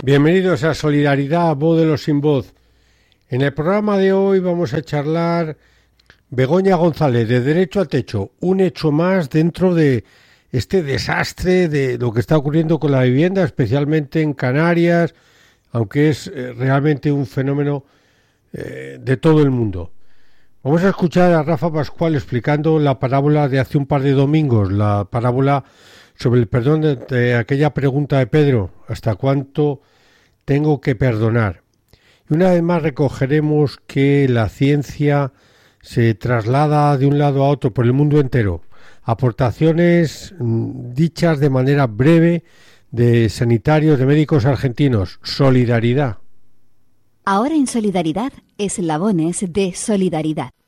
Bienvenidos a Solidaridad, voz de los sin voz. En el programa de hoy vamos a charlar Begoña González, de Derecho al Techo, un hecho más dentro de este desastre de lo que está ocurriendo con la vivienda, especialmente en Canarias, aunque es realmente un fenómeno de todo el mundo. Vamos a escuchar a Rafa Pascual explicando la parábola de hace un par de domingos, la parábola sobre el perdón de aquella pregunta de Pedro, ¿hasta cuánto tengo que perdonar? Y una vez más recogeremos que la ciencia se traslada de un lado a otro por el mundo entero. Aportaciones dichas de manera breve de sanitarios, de médicos argentinos. Solidaridad. Ahora en Solidaridad, eslabones de solidaridad.